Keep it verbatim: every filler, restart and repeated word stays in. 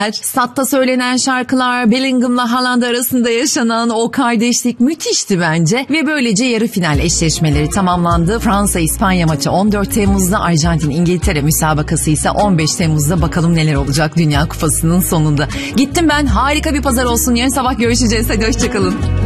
Statta söylenen şarkılar, Bellingham'la Haaland arasında yaşanan o kardeşlik müthişti bence. Ve böylece yarı final eşleşmeleri tamamlandı. Fransa-İspanya maçı on dört Temmuz'da, Arjantin-İngiltere müsabakası ise on beş Temmuz'da. Bakalım neler olacak Dünya Kupası'nın sonunda. Gittim ben, harika bir pazar olsun. Yarın sabah görüşeceğiz. Hadi hoşçakalın.